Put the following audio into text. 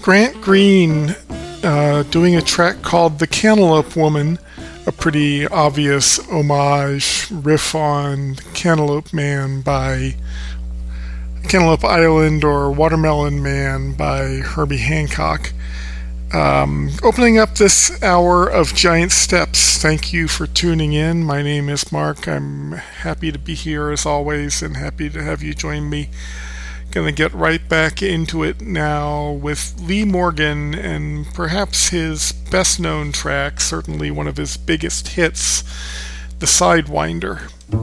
Grant Green doing a track called The Cantaloupe Woman, a pretty obvious homage riff on Cantaloupe Man by Cantaloupe Island or Watermelon Man by Herbie Hancock. Opening up this hour of Giant Steps, thank you for tuning in. My name is Mark. I'm happy to be here as always and happy to have you join me. Gonna get right back into it now with Lee Morgan and perhaps his best known track, certainly one of his biggest hits, The Sidewinder.